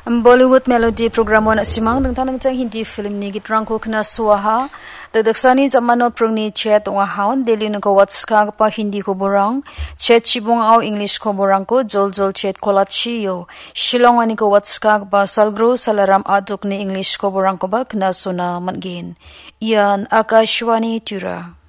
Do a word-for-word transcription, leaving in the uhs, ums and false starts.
Bollywood Melody program wana simang dengtang dengtang Hindi film ni gitrang ko kena suaha dedeksani zamano prungni chat wa haun daily ko watska pa Hindi ko borang chat chibong au English ko borang ko jol jol chat kolat chiyo Shillong ani ko watska pa salgro salaram aduk ni English ko borang ko ba kena suna mangin Ian Akashwani Tura